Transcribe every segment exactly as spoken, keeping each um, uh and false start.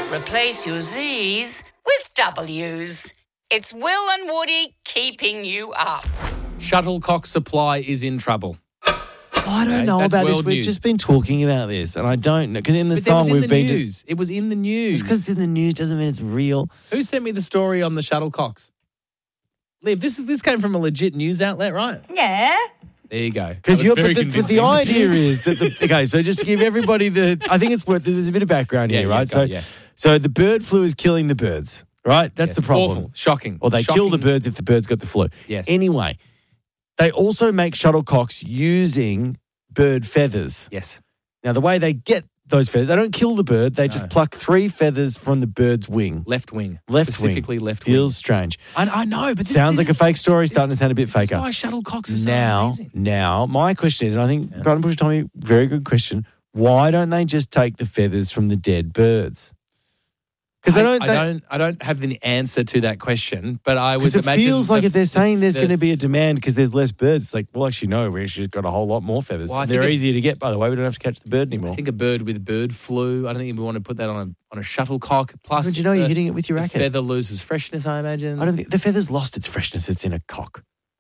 Replace your Z's with W's. It's Will and Woody keeping you up. Shuttlecock supply is in trouble. I don't Okay, know that's about this. world We've news. just been talking about this, and I don't know because in the But that song was in we've the been. news. It was in the news. Just because it's in the news doesn't mean it's real. Who sent me the story on the shuttlecocks? Liv, this is this came from a legit news outlet, right? Yeah. There you go. Because That you're, was very but the, but convincing. the idea is that the, okay. So just to give everybody the, I think it's worth. There's a bit of background Yeah, here, yeah, right? go, so, yeah. so the bird flu is killing the birds, right? That's Yes, the problem. Awful, shocking, Or they Shocking. kill the birds if the birds got the flu. Yes. Anyway, they also make shuttlecocks using bird feathers. Yes. Now, the way they get those feathers, they don't kill the bird. They No. just pluck three feathers from the bird's wing. Left wing, Left specifically wing. left wing. Feels strange. I, I know, but this, Sounds this like a fake story, starting this- to sound a bit This is faker. why shuttlecocks are so now, amazing. now, my question is, and I think Brian Bush told me, very good question. Why don't they just take the feathers from the dead birds? Because they don't. I, they, I don't. I don't have the answer to that question, but I would Because it imagine feels like the- if they're saying the- there's the- going to be a demand because there's less birds, it's like, well, actually, no, we actually got a whole lot more feathers. Well, I And think they're it- easier to get, by the way. We don't have to catch the bird anymore. I think a bird with bird flu. I don't think we want to put that on a on a shuttlecock. Plus, But you know you're the- hitting it with your the racket. feather loses freshness. I imagine. I don't think the feather's lost its freshness. It's in a cock.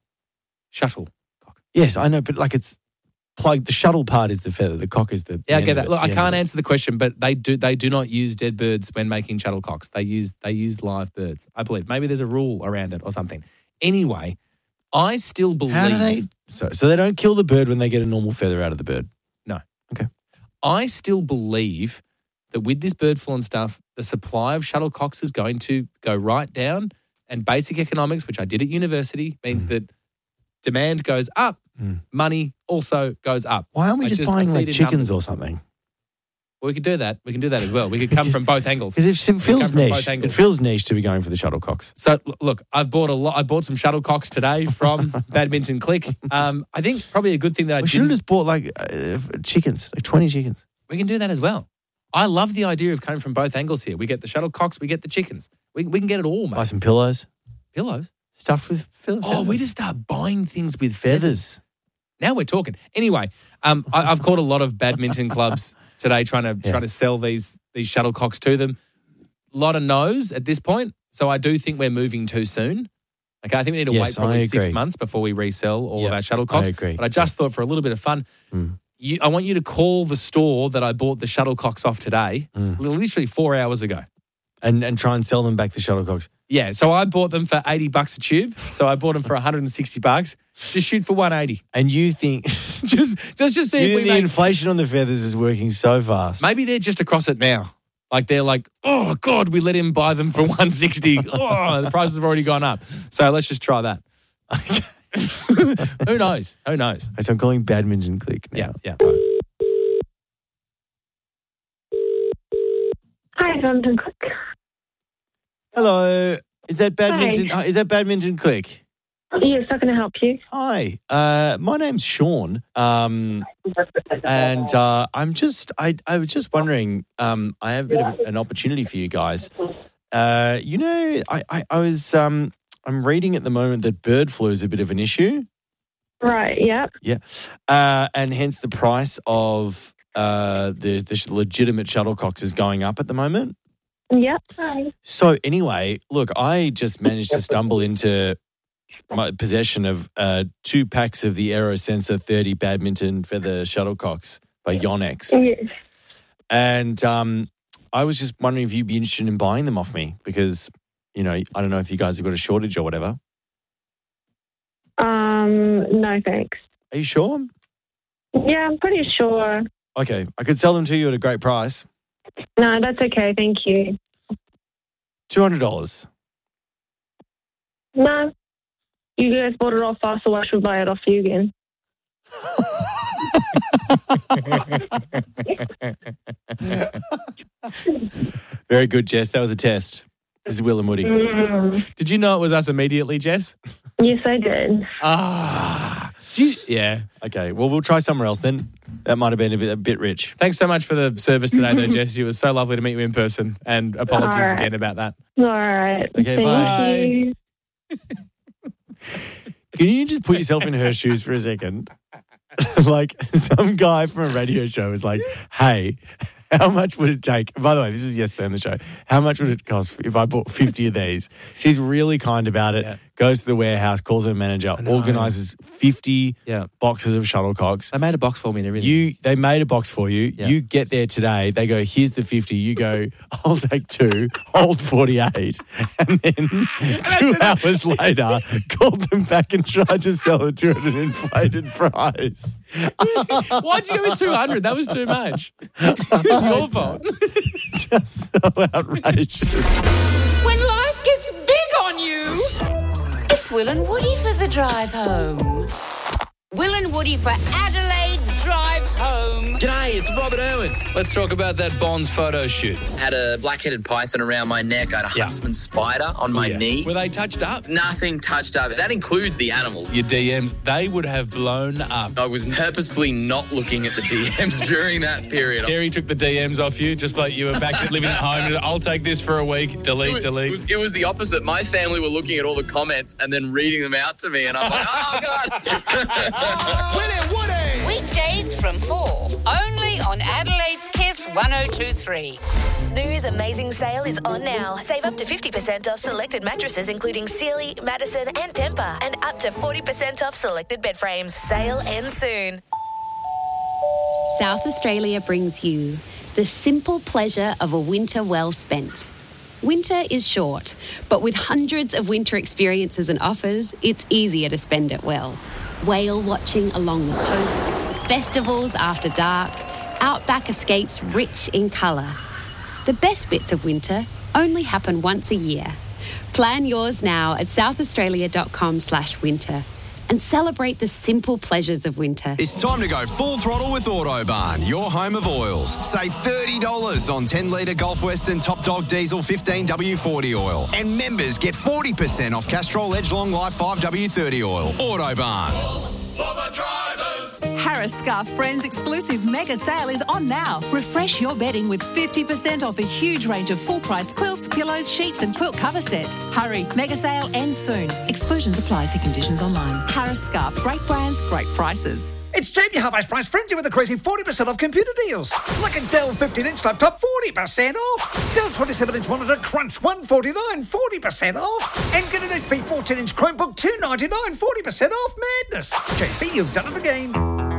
Shuttle. Yes, I know, but like it's plugged. The shuttle part is the feather. The cock is the. Yeah, I the get end that. of it, Look, I the end can't of it. answer the question, but they do they do not use dead birds when making shuttlecocks. They use they use live birds. I believe maybe there's a rule around it or something. Anyway, I still believe. How do they? So, so they don't kill the bird when they get a normal feather out of the bird. No. Okay. I still believe that with this bird flu and stuff, the supply of shuttlecocks is going to go right down. And basic economics, which I did at university, means Mm. that demand goes up, Mm. money also goes up. Why aren't we I just, just- I buying see like it in chickens numbers. or something? Well, we could do that. We can do that as well. We could come from both angles. Because it come feels from both niche. It angles. feels niche to be going for the shuttlecocks. So l- look, I've bought a lot. I bought some shuttlecocks today from Badminton Click. Um, I think probably a good thing that I We should have didn't. just bought like uh, chickens, like twenty chickens. We can do that as well. I love the idea of coming from both angles here. We get the shuttlecocks, we get the chickens. We we can get it all, Buy mate. some pillows Pillows. stuffed with fe- Oh, we feathers. just start buying things with feathers. feathers. Now we're talking. Anyway, um, I, I've called a lot of badminton clubs today trying to Yeah. trying to sell these these shuttlecocks to them. A lot of no's at this point, so I do think we're moving too soon. Okay, I think we need to Yes, wait probably I six agree. months before we resell all Yep, of our shuttlecocks. I agree. But I just thought for a little bit of fun, Mm. you, I want you to call the store that I bought the shuttlecocks off today, Mm. literally four hours ago. And and try and sell them back the shuttlecocks. Yeah, so I bought them for eighty bucks a tube. So I bought them for one hundred sixty bucks. Just shoot for one eighty. And you think, Just just just see you if we think the make inflation on the feathers is working so fast. Maybe they're just across it now. Like they're like, oh God, we let him buy them for one sixty. Oh, the prices have already gone up. So let's just try that. Who knows? Who knows? So I'm calling Badminton Click now. Yeah, yeah. Hi, London Click. Hello. Is that Badminton? uh, Is that Badminton Click? Yes, how can I help you? Hi. Uh, my name's Sean. Um, and uh, I'm just, I, I was just wondering, um, I have a bit of an opportunity for you guys. Uh, you know, I, I, I was, um, I'm reading at the moment that bird flu is a bit of an issue. Right, yeah. Yeah. Uh, and hence the price of uh, the, the legitimate shuttlecocks is going up at the moment. Yeah. Hi. So anyway, look, I just managed to stumble into my possession of uh, two packs of the AeroSensor thirty badminton feather shuttlecocks by Yonex. Yes. And um, I was just wondering if you'd be interested in buying them off me because, you know, I don't know if you guys have got a shortage or whatever. Um, no thanks. Are you sure? Yeah, I'm pretty sure. Okay, I could sell them to you at a great price. No, that's okay, thank you. two hundred dollars. No. You guys bought it off us, so I should buy it off you again. Very good, Jess. That was a test. This is Will and Woody. Mm. Did you know it was us immediately, Jess? Yes, I did. Ah. Do you, yeah. Okay, well, we'll try somewhere else then. That might have been a bit, a bit rich. Thanks so much for the service today, though, Jess. It was so lovely to meet you in person. And apologies All right. again about that. All right. Okay, thank bye. you. Can you just put yourself in her shoes for a second? Like some guy from a radio show is like, hey, how much would it take? By the way, this was yesterday on the show. How much would it cost if I bought fifty of these? She's really kind about it. Yeah. Goes to the warehouse, calls her manager, organises fifty yeah. boxes of shuttlecocks. They made a box for me and everything. You, they made a box for you. Yeah. You get there today. They go, here's the fifty. You go, I'll take two, hold forty-eight. And then two hours later, called them back and tried to sell it to at an inflated price. Why'd you go with two hundred? That was too much. It's your fault. Just so outrageous. When life gets big on you, it's Will and Woody for the drive home. Will and Woody for Adelaide's drive home. G'day, it's Robert Irwin. Let's talk about that Bonds photo shoot. Had a black-headed python around my neck. I had a Yeah. huntsman spider on my Yeah. knee. Were they touched up? Nothing touched up. That includes the animals. Your D Ms, they would have blown up. I was purposefully not looking at the D Ms during that period. Terry took the D Ms off you, just like you were back living at home. I'll take this for a week. Delete, It was, delete. it, was, it was the opposite. My family were looking at all the comments and then reading them out to me, and I'm like, oh, God. Weekdays from four, only on Adelaide's Kiss one oh two three. Snooze Amazing Sale is on now. Save up to fifty percent off selected mattresses including Sealy, Madison and Tempur, and up to forty percent off selected bed frames. Sale ends soon. South Australia brings you the simple pleasure of a winter well spent. Winter is short, but with hundreds of winter experiences and offers, it's easier to spend it well. Whale watching along the coast, festivals after dark, outback escapes rich in colour. The best bits of winter only happen once a year. Plan yours now at southaustralia.com slash winter and celebrate the simple pleasures of winter. It's time to go full throttle with Autobarn, your home of oils. Save thirty dollars on ten litre Gulf Western Top Dog Diesel fifteen W forty oil. And members get forty percent off Castrol Edge Long Life five W thirty oil. Autobarn. For the drivers. Harris Scarf Friends exclusive mega sale is on now. Refresh your bedding with fifty percent off a huge range of full-price quilts, pillows, sheets and quilt cover sets. Hurry, mega sale ends soon. Exclusions apply. See conditions online. Harris Scarf, great brands, great prices. It's J B Hi-Fi's price frenzy with a crazy forty percent off computer deals. Like a Dell fifteen inch laptop, forty percent off. Dell twenty-seven inch monitor, crunch, one forty-nine, forty percent off. And get an H P fourteen inch Chromebook, two ninety-nine, forty percent off. Madness. J B, you've done it again.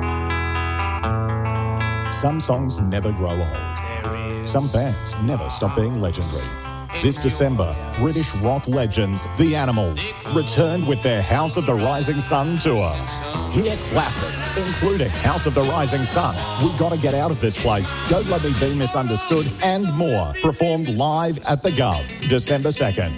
Some songs never grow old. Some bands never stop being legendary. This December, British rock legends, The Animals, returned with their House of the Rising Sun tour. Hear classics, including House of the Rising Sun, We Gotta Get Out of This Place, Don't Let Me Be Misunderstood, and more, performed live at the Gov, December second.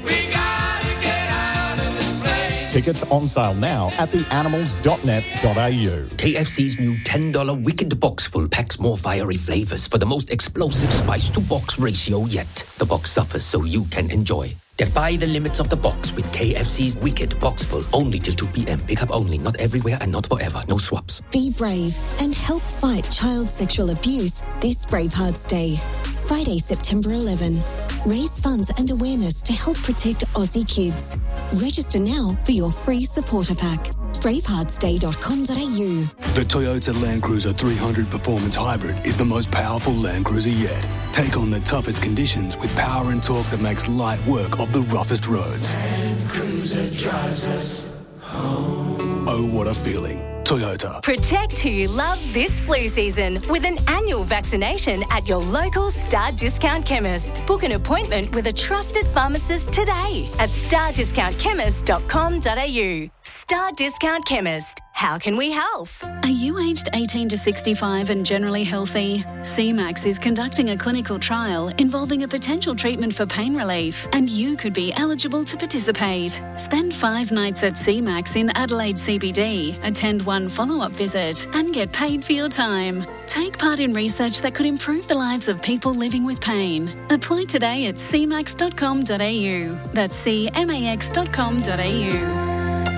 Tickets on sale now at the animals dot net dot a u. K F C's new ten dollar Wicked Box Full packs more fiery flavors for the most explosive spice-to-box ratio yet. The box suffers so you can enjoy. Defy the limits of the box with K F C's Wicked Box Full. Only till two p.m. Pick up only. Not everywhere and not forever. No swaps. Be brave and help fight child sexual abuse this Bravehearts Day. Friday, September eleventh. Raise funds and awareness to help protect Aussie kids. Register now for your free supporter pack. bravehearts day dot com dot a u. The Toyota Land Cruiser three hundred Performance Hybrid is the most powerful Land Cruiser yet. Take on the toughest conditions with power and torque that makes light work of the roughest roads. Land Cruiser drives us home. Oh, what a feeling. Toyota. Protect who you love this flu season with an annual vaccination at your local Star Discount Chemist. Book an appointment with a trusted pharmacist today at star discount chemist dot com dot a u. Star Discount Chemist. How can we help? Are you aged eighteen to sixty-five and generally healthy? C MAX is conducting a clinical trial involving a potential treatment for pain relief, and you could be eligible to participate. Spend five nights at C MAX in Adelaide C B D, attend one follow-up visit, and get paid for your time. Take part in research that could improve the lives of people living with pain. Apply today at c max dot com dot a u. That's c max dot com dot a u.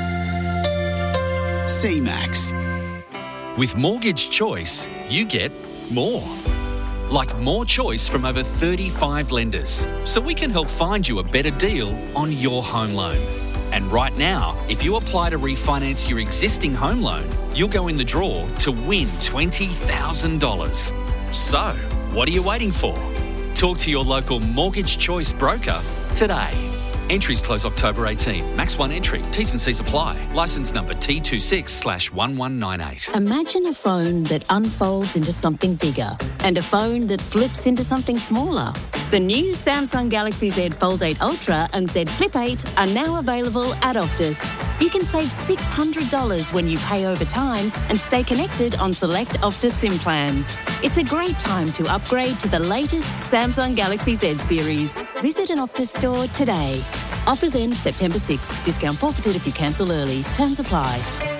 C MAX. With Mortgage Choice, you get more. Like more choice from over thirty-five lenders, so we can help find you a better deal on your home loan. And right now, if you apply to refinance your existing home loan, you'll go in the draw to win twenty thousand dollars. So, What are you waiting for? Talk to your local Mortgage Choice broker today. Entries close October eighteenth. Max one entry. T's and C's apply. Licence number T twenty-six slash one one nine eight. Imagine a phone that unfolds into something bigger and a phone that flips into something smaller. The new Samsung Galaxy Z Fold eight Ultra and Z Flip eight are now available at Optus. You can save six hundred dollars when you pay over time and stay connected on select Optus SIM plans. It's a great time to upgrade to the latest Samsung Galaxy Z series. Visit an Optus store today. Offers end September sixth. Discount forfeited if you cancel early. Terms apply.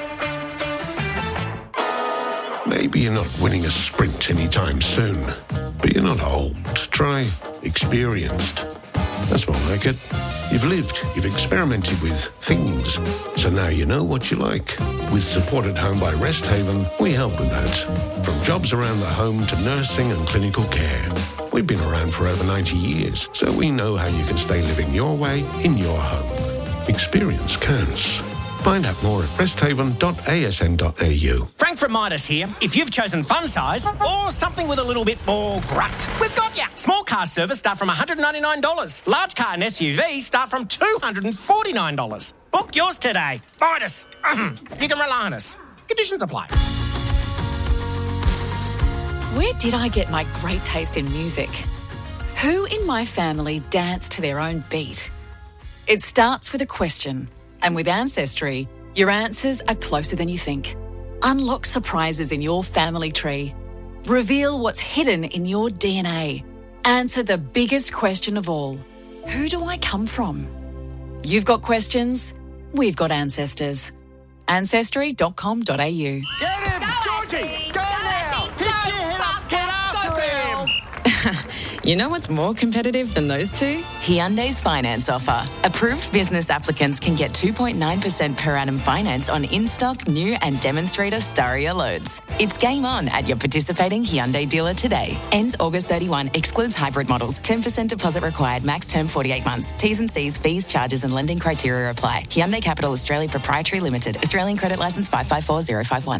Maybe you're not winning a sprint anytime soon, but you're not old. Try experienced. That's more like it. You've lived, you've experimented with things, so now you know what you like. With Support at Home by Rest Haven, we help with that. From jobs around the home to nursing and clinical care. We've been around for over ninety years, so we know how you can stay living your way in your home. Experience counts. Find out more at rest haven dot a s n dot a u. Frank from Midas here. If you've chosen fun size or something with a little bit more grunt, we've got you. Small car service start from one hundred ninety-nine dollars. Large car and S U V start from two hundred forty-nine dollars. Book yours today. Midas. You can rely on us. Conditions apply. Where did I get my great taste in music? Who in my family dance to their own beat? It starts with a question. And with Ancestry, your answers are closer than you think. Unlock surprises in your family tree. Reveal what's hidden in your D N A. Answer the biggest question of all. Who do I come from? You've got questions, we've got ancestors. ancestry dot com dot a u. Get him! Georgie! Go now! Pick your head up! Get after him! You know what's more competitive than those two? Hyundai's finance offer. Approved business applicants can get two point nine percent per annum finance on in-stock, new and demonstrator Staria loads. It's game on at your participating Hyundai dealer today. Ends August thirty-first. Excludes hybrid models. ten percent deposit required. Max term forty-eight months. T's and C's, fees, charges and lending criteria apply. Hyundai Capital Australia Proprietary Limited. Australian credit licence five five four zero five one.